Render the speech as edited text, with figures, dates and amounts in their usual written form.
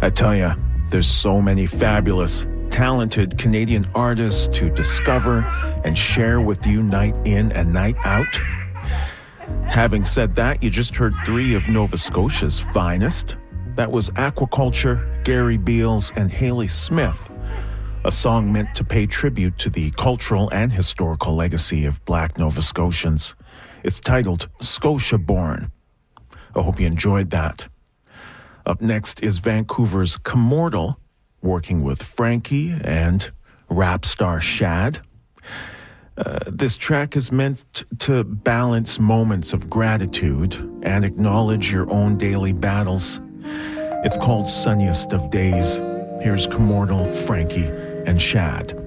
I tell ya, there's so many fabulous, talented Canadian artists to discover and share with you night in and night out. Having said that, you just heard three of Nova Scotia's finest. That was Aquaculture, Gary Beals, and Haley Smith, a song meant to pay tribute to the cultural and historical legacy of Black Nova Scotians. It's titled Scotia Born. I hope you enjoyed that. Up next is Vancouver's Commortal, working with Frankie and rap star Shad. This track is meant to balance moments of gratitude and acknowledge your own daily battles. It's called Sunniest of Days. Here's Commortal, Frankie, and Shad.